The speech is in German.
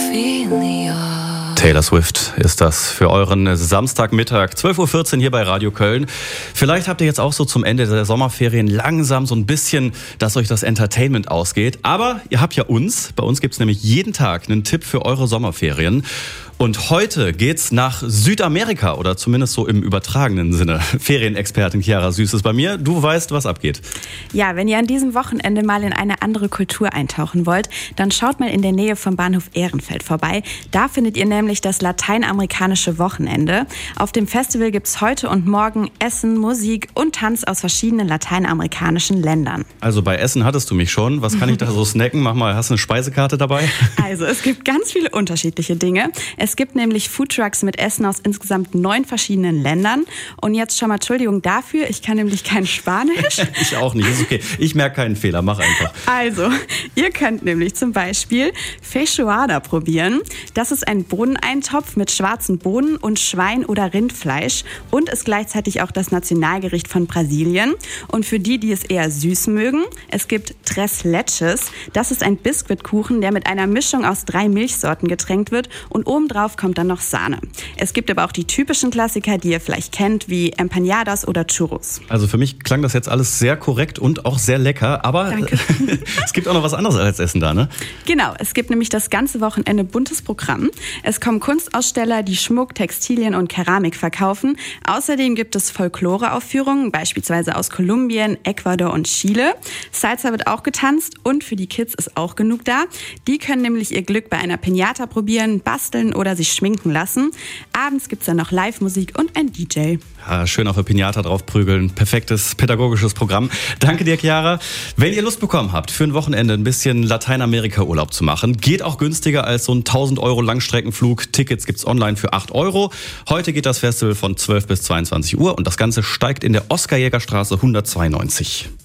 Taylor Swift ist das für euren Samstagmittag, 12.14 Uhr hier bei Radio Köln. Vielleicht habt ihr jetzt auch so zum Ende der Sommerferien langsam so ein bisschen, dass euch das Entertainment ausgeht. Aber ihr habt ja uns. Bei uns gibt es nämlich jeden Tag einen Tipp für eure Sommerferien. Und heute geht's nach Südamerika oder zumindest so im übertragenen Sinne. Ferienexpertin Chiara Süß ist bei mir. Du weißt, was abgeht. Ja, wenn ihr an diesem Wochenende mal in eine andere Kultur eintauchen wollt, dann schaut mal in der Nähe vom Bahnhof Ehrenfeld vorbei. Da findet ihr nämlich das lateinamerikanische Wochenende. Auf dem Festival gibt's heute und morgen Essen, Musik und Tanz aus verschiedenen lateinamerikanischen Ländern. Also bei Essen hattest du mich schon. Was kann ich da so snacken? Mach mal, hast du eine Speisekarte dabei? Also es gibt ganz viele unterschiedliche Dinge. Es gibt nämlich Foodtrucks mit Essen aus insgesamt 9 verschiedenen Ländern. Und jetzt schon mal Entschuldigung dafür, ich kann nämlich kein Spanisch. Ich auch nicht, ist okay. Ich merke keinen Fehler, mach einfach. Also, ihr könnt nämlich zum Beispiel Feijoada probieren. Das ist ein Bohneneintopf mit schwarzen Bohnen und Schwein- oder Rindfleisch und ist gleichzeitig auch das Nationalgericht von Brasilien. Und für die, die es eher süß mögen, es gibt Tres Leches. Das ist ein Biskuitkuchen, der mit einer Mischung aus 3 Milchsorten getränkt wird und obendrauf kommt dann noch Sahne. Es gibt aber auch die typischen Klassiker, die ihr vielleicht kennt, wie Empanadas oder Churros. Also für mich klang das jetzt alles sehr korrekt und auch sehr lecker, aber es gibt auch noch was anderes als Essen da, ne? Genau, es gibt nämlich das ganze Wochenende buntes Programm. Es kommen Kunstaussteller, die Schmuck, Textilien und Keramik verkaufen. Außerdem gibt es Folkloreaufführungen, beispielsweise aus Kolumbien, Ecuador und Chile. Salsa wird auch getanzt und für die Kids ist auch genug da. Die können nämlich ihr Glück bei einer Piñata probieren, basteln oder sich schminken lassen. Abends gibt es dann noch Live-Musik und ein DJ. Ja, schön auf eine Piñata draufprügeln. Perfektes pädagogisches Programm. Danke dir, Chiara. Wenn ihr Lust bekommen habt, für ein Wochenende ein bisschen Lateinamerika-Urlaub zu machen, geht auch günstiger als so ein 1.000 € Langstreckenflug. Tickets gibt's online für 8 €. Heute geht das Festival von 12 bis 22 Uhr und das Ganze steigt in der Oskar-Jäger-Straße 192.